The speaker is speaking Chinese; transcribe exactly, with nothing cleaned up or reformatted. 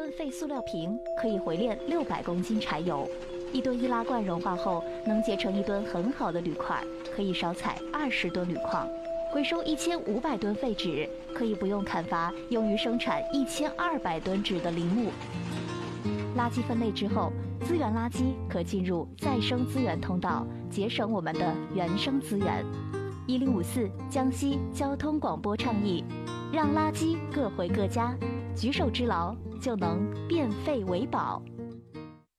吨废塑料瓶可以回炼六百公斤柴油，一吨易拉罐融化后能结成一吨很好的铝块，可以少采二十吨铝矿。回收一千五百吨废纸，可以不用砍伐用于生产一千二百吨纸的林木。垃圾分类之后，资源垃圾可进入再生资源通道，节省我们的原生资源。一零五四江西交通广播倡议，让垃圾各回各家，举手之劳就能变废为宝。